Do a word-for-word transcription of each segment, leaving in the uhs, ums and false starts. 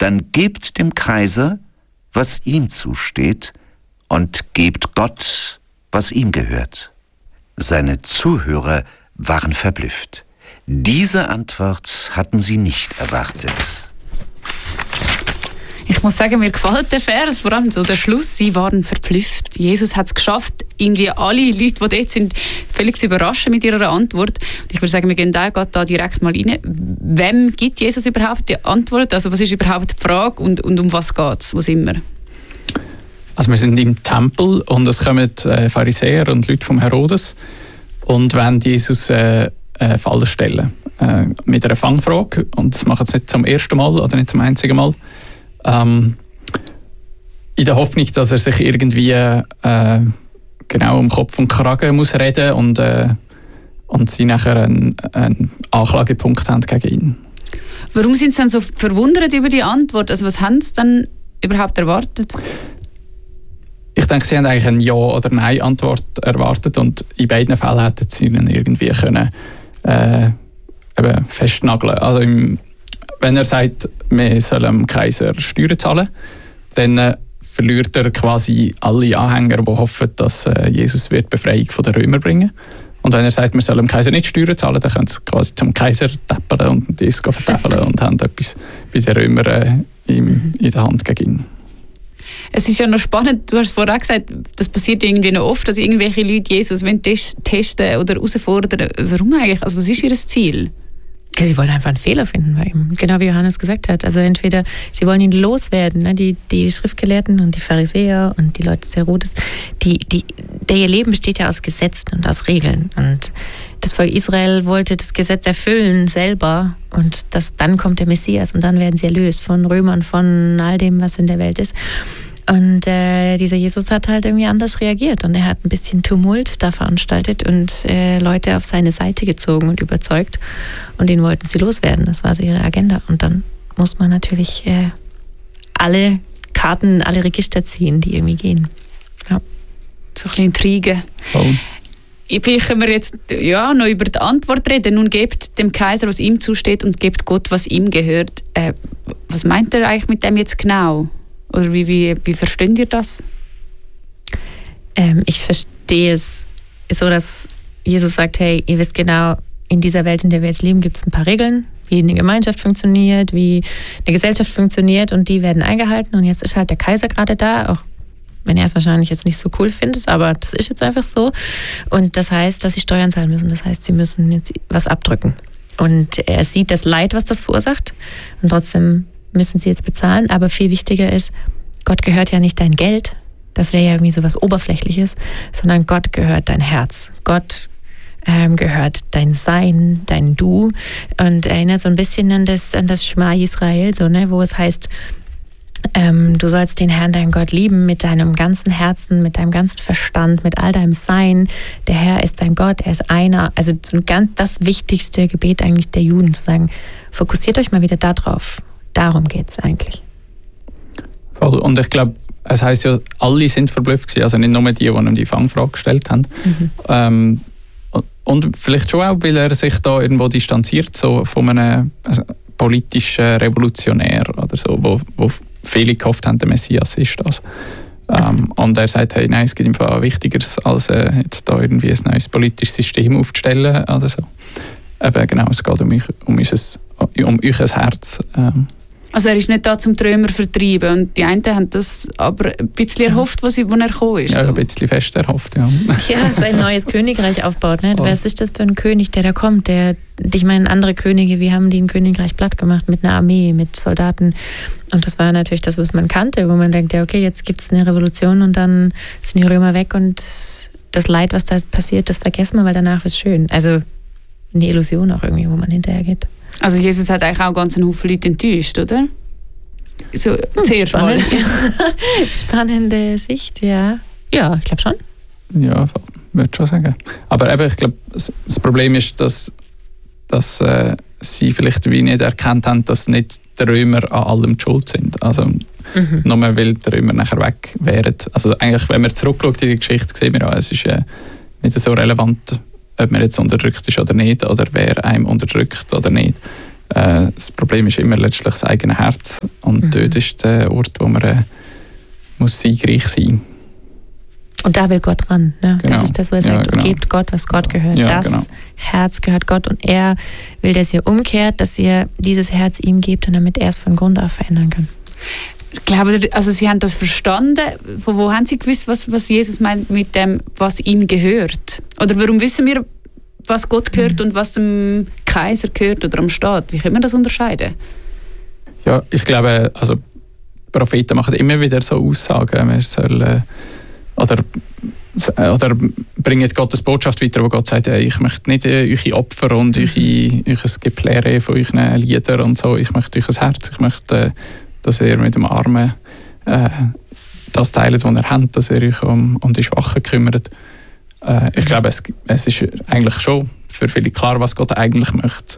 dann gebt dem Kaiser, was ihm zusteht, und gebt Gott, was ihm gehört. Seine Zuhörer waren verblüfft. Diese Antwort hatten sie nicht erwartet. Ich muss sagen, mir gefällt der Vers, vor allem so der Schluss. Sie waren verblüfft. Jesus hat es geschafft, irgendwie alle Leute, die dort sind, völlig zu überraschen mit ihrer Antwort. Und ich würde sagen, wir gehen da, gehen da direkt mal rein. Wem gibt Jesus überhaupt die Antwort? Also was ist überhaupt die Frage und, und um was geht es? Wo sind wir? Also wir sind im Tempel und es kommen äh, Pharisäer und Leute vom Herodes und wollen Jesus äh, äh, Fallen stellen. Äh, mit einer Fangfrage. Und das machen sie nicht zum ersten Mal oder nicht zum einzigen Mal. Ähm, in der Hoffnung, dass er sich irgendwie äh, genau um Kopf und Kragen muss reden und, äh, und sie nachher einen, einen Anklagepunkt haben gegen ihn. Warum sind sie dann so verwundert über die Antwort? Also was haben sie dann überhaupt erwartet? Ich denke, sie haben eigentlich eine Ja- oder Nein-Antwort erwartet und in beiden Fällen hätten sie ihn irgendwie können, äh, eben festnageln. Also im Wenn er sagt, wir sollen dem Kaiser Steuern zahlen, dann äh, verliert er quasi alle Anhänger, die hoffen, dass äh, Jesus wird Befreiung von den Römern bringen. Und wenn er sagt, wir sollen dem Kaiser nicht Steuern zahlen, dann können sie quasi zum Kaiser täppeln und Jesus vertäfeln und haben etwas bei den Römern äh, in, in der Hand gegen ihn. Es ist ja noch spannend, du hast vorher gesagt, das passiert irgendwie noch oft, dass irgendwelche Leute Jesus testen oder herausfordern. Warum eigentlich? Also was ist ihr Ziel? Sie wollen einfach einen Fehler finden bei ihm, genau wie Johannes gesagt hat. Also entweder sie wollen ihn loswerden, ne? die, die Schriftgelehrten und die Pharisäer und die Leute des Herodes, die, die, der ihr Leben besteht ja aus Gesetzen und aus Regeln. Und das Volk Israel wollte das Gesetz erfüllen selber und das, dann kommt der Messias und dann werden sie erlöst von Römern, von all dem, was in der Welt ist. Und äh, dieser Jesus hat halt irgendwie anders reagiert und er hat ein bisschen Tumult da veranstaltet und äh, Leute auf seine Seite gezogen und überzeugt und den wollten sie loswerden. Das war so ihre Agenda. Und dann muss man natürlich äh, alle Karten, alle Register ziehen, die irgendwie gehen. Ja. So ein bisschen Intrige. Oh. Vielleicht können wir jetzt ja, noch über die Antwort reden. Nun gebt dem Kaiser, was ihm zusteht und gebt Gott, was ihm gehört. Äh, was meint er eigentlich mit dem jetzt genau? Oder wie, wie, wie versteht ihr das? Ähm, ich verstehe es so, dass Jesus sagt, hey, ihr wisst genau, in dieser Welt, in der wir jetzt leben, gibt es ein paar Regeln, wie eine Gemeinschaft funktioniert, wie eine Gesellschaft funktioniert und die werden eingehalten. Und jetzt ist halt der Kaiser gerade da, auch wenn er es wahrscheinlich jetzt nicht so cool findet, aber das ist jetzt einfach so. Und das heißt, dass sie Steuern zahlen müssen. Das heißt, sie müssen jetzt was abdrücken. Und er sieht das Leid, was das verursacht. Und trotzdem müssen sie jetzt bezahlen. Aber viel wichtiger ist, Gott gehört ja nicht dein Geld. Das wäre ja irgendwie so was Oberflächliches. Sondern Gott gehört dein Herz. Gott ähm, gehört dein Sein, dein Du. Und erinnert so ein bisschen an das, an das Schma Israel, so, ne, wo es heißt, Ähm, du sollst den Herrn, deinen Gott, lieben mit deinem ganzen Herzen, mit deinem ganzen Verstand, mit all deinem Sein. Der Herr ist dein Gott, er ist einer. Also so ganz das wichtigste Gebet eigentlich der Juden, zu sagen, fokussiert euch mal wieder da drauf. Darum geht es eigentlich. Voll. Und ich glaube, es heisst ja, alle sind verblüfft gewesen, also nicht nur die, die ihm die Fangfrage gestellt haben. Mhm. Ähm, und vielleicht schon auch, weil er sich da irgendwo distanziert, so von einem also, politischen Revolutionär oder so, wo, wo viele gehofft haben, der Messias ist das. Ähm, und er sagt, hey, nein, es gibt einfach Wichtigeres, als äh, jetzt da irgendwie ein neues politisches System aufzustellen oder so. Eben, genau, es geht um, euch, um, unser, um euer Herz. Ähm. Also er ist nicht da zum Trömer vertreiben und die einen haben das aber ein bisschen erhofft, wo, sie, wo er gekommen ist. Ja, so. ein bisschen fest erhofft, ja. Ja, sein neues Königreich aufbaut. Ne? Oh. Was ist das für ein König, der da kommt? Der, ich meine, andere Könige, wie haben die ein Königreich platt gemacht? Mit einer Armee, mit Soldaten. Und das war natürlich das, was man kannte, wo man denkt, ja, okay, jetzt gibt es eine Revolution und dann sind die Römer weg und das Leid, was da passiert, das vergessen wir, weil danach wird es schön. Also eine Illusion auch irgendwie, wo man hinterher geht. Also Jesus hat eigentlich auch ganz einen Haufen Leute enttäuscht, oder? So, hm, zuerst mal. Spannende Sicht, ja. Ja, ich glaube schon. Ja, würde schon sagen. Aber eben, ich glaube, das Problem ist, dass, dass äh, sie vielleicht wie nicht erkannt haben, dass nicht die Römer an allem die schuld sind. Also mhm. nur weil die Römer nachher weg wären. Also eigentlich, wenn man zurückschaut in die Geschichte, sehen wir auch, es ist äh, nicht so relevant, ob man jetzt unterdrückt ist oder nicht, oder wer einem unterdrückt oder nicht. Äh, das Problem ist immer letztlich das eigene Herz. Und mhm. dort ist der Ort, wo man äh, muss siegreich sein. Und da will Gott ran. Ne? Genau. Das ist das, was er sagt. Ja, genau. Und gebt Gott, was Gott gehört. Ja, das genau. Herz gehört Gott. Und er will, dass ihr umkehrt, dass ihr dieses Herz ihm gebt, und damit er es von Grund auf verändern kann. Ich glaube, also Sie haben das verstanden. Von wo haben Sie gewusst, was, was Jesus meint mit dem, was ihm gehört? Oder warum wissen wir, was Gott gehört mhm. und was dem Kaiser gehört oder am Staat? Wie können wir das unterscheiden? Ja, ich glaube, also Propheten machen immer wieder so Aussagen, man soll äh, oder, oder bringen Gottes Botschaft weiter, wo Gott sagt, hey, ich möchte nicht äh, eure Opfer und mhm. eure, euer Geplärre von euren Liedern und so, ich möchte euch ein Herz, ich möchte, äh, dass ihr mit dem Armen äh, das teilt, was ihr habt, dass ihr euch um, um die Schwachen kümmert. Äh, ich glaube, es, es ist eigentlich schon für viele klar, was Gott eigentlich möchte.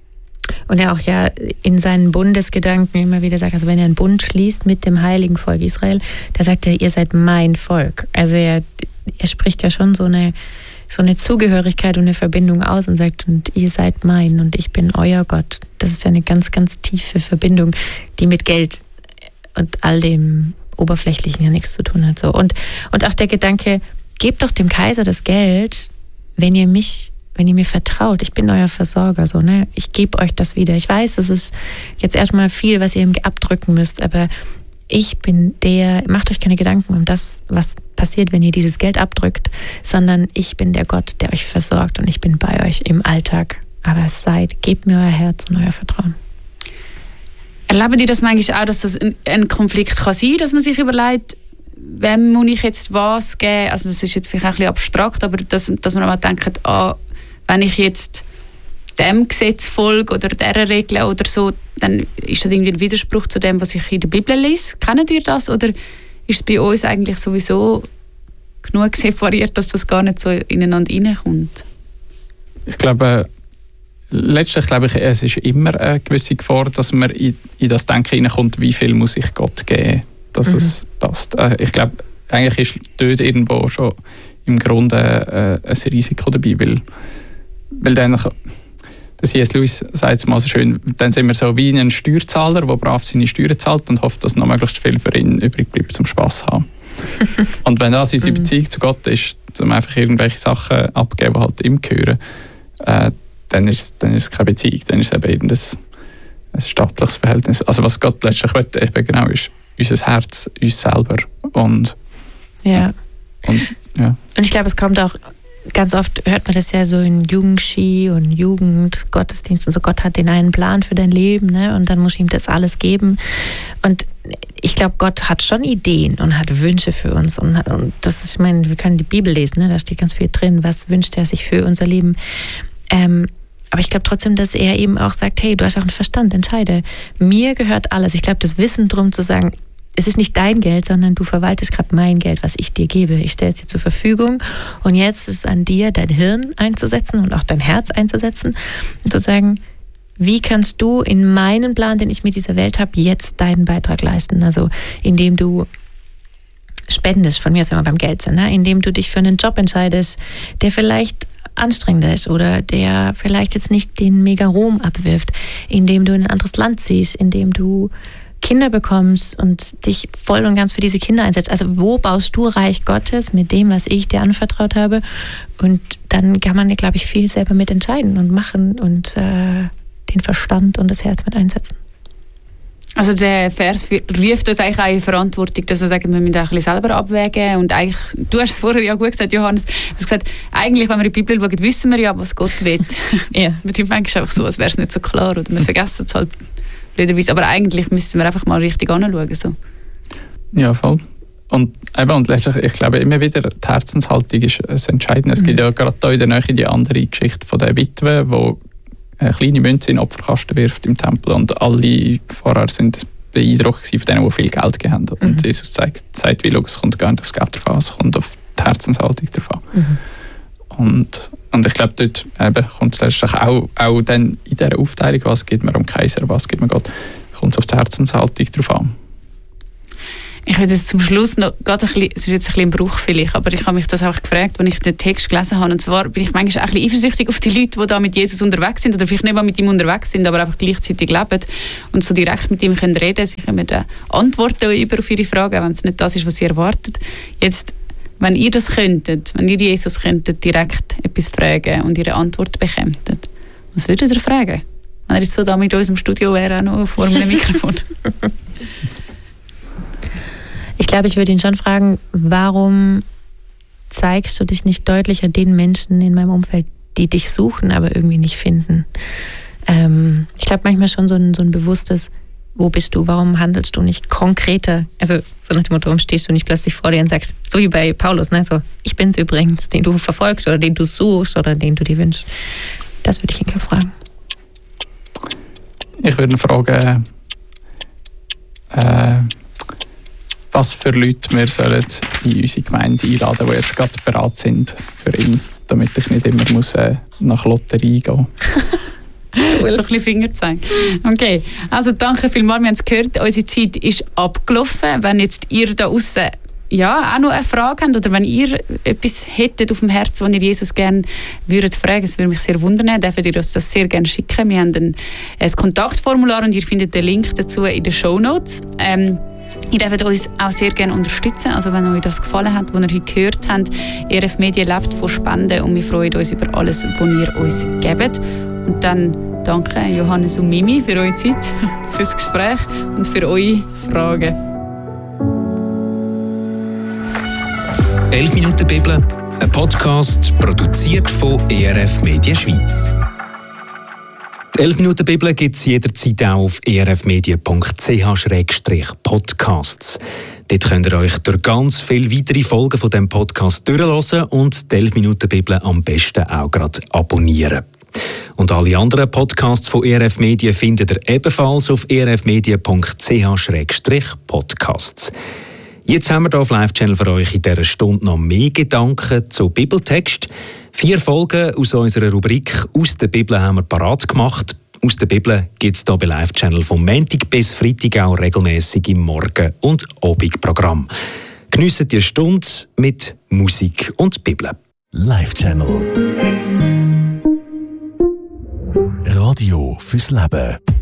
Und er auch ja in seinen Bundesgedanken immer wieder sagt, also wenn er einen Bund schließt mit dem heiligen Volk Israel, da sagt er, ihr seid mein Volk. Also er, er spricht ja schon so eine, so eine Zugehörigkeit und eine Verbindung aus und sagt, und ihr seid mein und ich bin euer Gott. Das ist ja eine ganz, ganz tiefe Verbindung, die mit Geld und all dem Oberflächlichen ja nichts zu tun hat. So. Und, und auch der Gedanke, gebt doch dem Kaiser das Geld, wenn ihr mich wenn ihr mir vertraut, ich bin euer Versorger, so, ne? Ich gebe euch das wieder. Ich weiß, das ist jetzt erstmal viel, was ihr ihm abdrücken müsst, aber ich bin der, macht euch keine Gedanken um das, was passiert, wenn ihr dieses Geld abdrückt, sondern ich bin der Gott, der euch versorgt und ich bin bei euch im Alltag. Aber seid, gebt mir euer Herz und euer Vertrauen. Erleben die das manchmal auch, dass das ein, ein Konflikt kann sein, dass man sich überlegt, wem muss ich jetzt was geben? Also das ist jetzt vielleicht auch ein bisschen abstrakt, aber dass, dass man mal denkt, ah, wenn ich jetzt dem Gesetz folge oder dieser Regel oder so, dann ist das irgendwie ein Widerspruch zu dem, was ich in der Bibel lese. Kennt ihr das? Oder ist es bei uns eigentlich sowieso genug separiert, dass das gar nicht so ineinander reinkommt? Ich glaube, letztlich glaube ich, es ist immer eine gewisse Gefahr, dass man in, in das Denken hineinkommt, wie viel muss ich Gott geben, dass mhm. es passt. Ich glaube, eigentlich ist dort irgendwo schon im Grunde äh, ein Risiko dabei, weil Weil dann, der C S Lewis sagt es mal so schön, dann sind wir so wie ein Steuerzahler, der brav seine Steuern zahlt und hofft, dass noch möglichst viel für ihn übrig bleibt zum Spass haben. Und wenn das unsere Beziehung zu Gott ist, um einfach irgendwelche Sachen abzugeben, die halt ihm gehören, äh, dann, ist, dann ist es keine Beziehung, dann ist es eben, eben ein, ein staatliches Verhältnis. Also was Gott letztlich will, eben genau ist unser Herz, uns selber. Und, ja. Und, ja. und ich glaube, es kommt auch ganz oft hört man das ja so in Jugendski und Jugendgottesdiensten, so Gott hat den einen Plan für dein Leben, ne? Und dann muss ich ihm das alles geben. Und ich glaube, Gott hat schon Ideen und hat Wünsche für uns. Und, und das ist, ich meine, wir können die Bibel lesen, ne? Da steht ganz viel drin, was wünscht er sich für unser Leben. Ähm, aber ich glaube trotzdem, dass er eben auch sagt, hey, du hast auch einen Verstand, entscheide. Mir gehört alles. Ich glaube, das Wissen drum zu sagen, es ist nicht dein Geld, sondern du verwaltest gerade mein Geld, was ich dir gebe. Ich stelle es dir zur Verfügung und jetzt ist es an dir, dein Hirn einzusetzen und auch dein Herz einzusetzen und zu sagen, wie kannst du in meinen Plan, den ich mit dieser Welt habe, jetzt deinen Beitrag leisten? Also indem du spendest, von mir aus, wenn wir beim Geld sind, ne? Indem du dich für einen Job entscheidest, der vielleicht anstrengender ist oder der vielleicht jetzt nicht den Mega-Ruhm abwirft, indem du in ein anderes Land ziehst, indem du Kinder bekommst und dich voll und ganz für diese Kinder einsetzt. Also wo baust du Reich Gottes mit dem, was ich dir anvertraut habe? Und dann kann man, glaube ich, viel selber mit entscheiden und machen und äh, den Verstand und das Herz mit einsetzen. Also der Vers ruft uns eigentlich auch in Verantwortung, dass wir sagen, wir müssen auch ein bisschen selber abwägen. Und eigentlich, du hast es vorher ja gut gesagt, Johannes, du hast gesagt, eigentlich, wenn wir in die Bibel schauen, wissen wir ja, was Gott will. Ja. Wir tun manchmal einfach so, als wäre es nicht so klar oder wir vergessen es halt. Aber eigentlich müssen wir einfach mal richtig anschauen. So. Ja, voll. Und, eben, und letztlich, ich glaube immer wieder, die Herzenshaltung ist das Entscheidende. Es mhm. gibt ja gerade hier in der Nähe die andere Geschichte von der Witwe, die eine kleine Münze in den Opferkasten wirft im Tempel und alle vorher sind beeindruckt von denen, die viel Geld gegeben haben. Und mhm. Jesus sagt, sagt wie, es kommt gar nicht aufs Geld drauf an, es kommt auf die Herzenshaltung drauf an. Mhm. Und, und ich glaube, dort eben kommt es letztlich auch, auch dann in dieser Aufteilung, was gibt man am Kaiser, was gibt man Gott, kommt es auf die Herzenshaltung drauf an. Ich habe jetzt zum Schluss noch, gerade ein bisschen, es ist jetzt ein bisschen ein Bruch vielleicht, aber ich habe mich das auch gefragt, als ich den Text gelesen habe. Und zwar bin ich manchmal auch ein bisschen eifersüchtig auf die Leute, die da mit Jesus unterwegs sind oder vielleicht nicht mal mit ihm unterwegs sind, aber einfach gleichzeitig leben und so direkt mit ihm können reden. Sie können dann Antworten über auf ihre Fragen, wenn es nicht das ist, was sie erwartet. Jetzt, wenn ihr das könntet, wenn ihr Jesus könntet direkt etwas fragen und ihre Antwort bekämmtet, was würdet ihr fragen? Wenn er jetzt so da mit uns im Studio wäre, auch noch vor einem Mikrofon. Ich glaube, ich würde ihn schon fragen, warum zeigst du dich nicht deutlicher den Menschen in meinem Umfeld, die dich suchen, aber irgendwie nicht finden? Ähm, ich glaube manchmal schon so ein, so ein bewusstes, wo bist du, warum handelst du nicht konkreter? Also so nach dem Motto, warum stehst du nicht plötzlich vor dir und sagst, so wie bei Paulus, ne? So, ich bin's übrigens, den du verfolgst oder den du suchst oder den du dir wünschst. Das würde ich ihn gerne fragen. Ich würde ihn fragen, äh, was für Leute wir sollen in unsere Gemeinde einladen, die jetzt gerade bereit sind für ihn, damit ich nicht immer muss, äh, nach Lotterie gehen muss. So ein bisschen Finger zeigen. Okay, also danke vielmals, wir haben es gehört, unsere Zeit ist abgelaufen. Wenn jetzt ihr da draussen ja, auch noch eine Frage habt oder wenn ihr etwas hättet auf dem Herzen, was ihr Jesus gerne würdet fragen, das würde mich sehr wundern, dürft ihr uns das sehr gerne schicken. Wir haben ein, ein Kontaktformular und ihr findet den Link dazu in den Shownotes. Ähm, Ihr dürft uns auch sehr gerne unterstützen. Also wenn euch das gefallen hat, was ihr heute gehört habt, E R F Media lebt von Spenden und wir freuen uns über alles, was ihr uns gebt. Und dann danke Johannes und Mimi für eure Zeit, fürs Gespräch und für eure Fragen. elf Minuten Bibel, ein Podcast produziert von E R F Media Schweiz. Die elf Minuten Bibel gibt es jederzeit auch auf e r f media punkt c h slash podcasts. Dort könnt ihr euch durch ganz viele weitere Folgen von diesem Podcast durchhören und die elf Minuten Bibel am besten auch gerade abonnieren. Und alle anderen Podcasts von E R F Media findet ihr ebenfalls auf e r f media punkt c h slash podcasts. Jetzt haben wir hier auf Live-Channel für euch in dieser Stunde noch mehr Gedanken zu Bibeltext. Vier Folgen aus unserer Rubrik «Aus der Bibel» haben wir parat gemacht. «Aus der Bibel» gibt es hier bei Live-Channel vom Montag bis Freitag auch regelmäßig im Morgen- und Abendprogramm. Geniessen die Stunde mit Musik und Bibel. Live-Channel Radio fürs Leben.